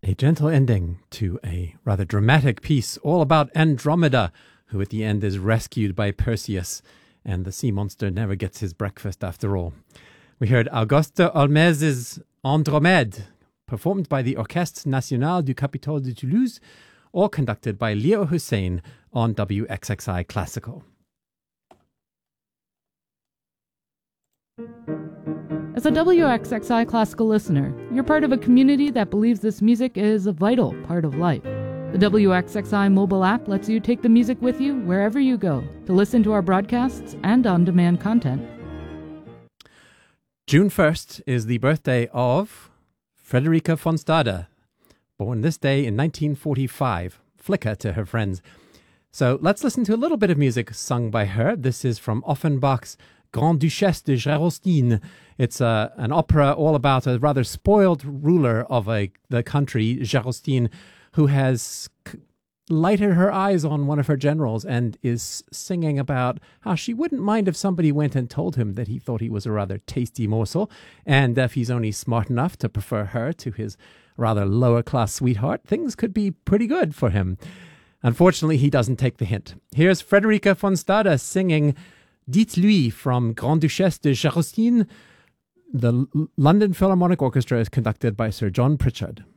A gentle ending to a rather dramatic piece all about Andromeda, who at the end is rescued by Perseus, and the sea monster never gets his breakfast after all. We heard Auguste Holmes's Andromède, performed by the Orchestre National du Capitole de Toulouse, or conducted by Leo Hussein on WXXI Classical. As a WXXI Classical listener, you're part of a community that believes this music is a vital part of life. The WXXI mobile app lets you take the music with you wherever you go to listen to our broadcasts and on-demand content. June 1st is the birthday of Frederica von Stade, born this day in 1945, flicker to her friends. So let's listen to a little bit of music sung by her. This is from Offenbach's Grande Duchesse de Gerolstein. It's an opera all about a rather spoiled ruler of the country, Gerolstein, who has lighted her eyes on one of her generals and is singing about how she wouldn't mind if somebody went and told him that he thought he was a rather tasty morsel, and if he's only smart enough to prefer her to his rather lower-class sweetheart, things could be pretty good for him. Unfortunately, he doesn't take the hint. Here's Frederica von Stade singing Dites-lui from Grande Duchesse de Gerolstein. The London Philharmonic Orchestra is conducted by Sir John Pritchard.